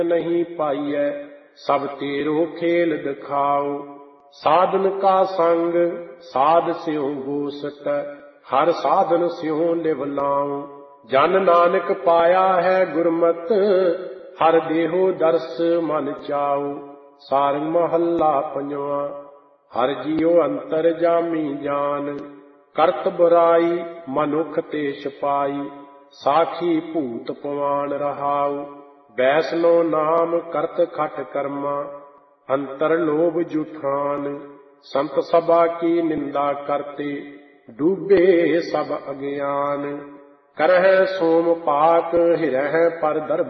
नहीं पाइयै, सब तेरो खेल दिखाओ। साधन का संग साध स्यों गोसत, हर साधन स्यों लिव लाऊं। जन नानक पाया है गुरमत, हर देहो दर्श मन चाओ। सारंग महला पंजवा। हर जियो अंतर जामी जान, करत बुराई मनुख ते छपाई। साखी भूत पवान रहाऊ, वैष्णो नाम करत खट कर्मा। अंतर लोभ जुठान, संत सभा की निंदा करते, डूबे सब अज्ञान। करह सोम पाक हिरह पर दर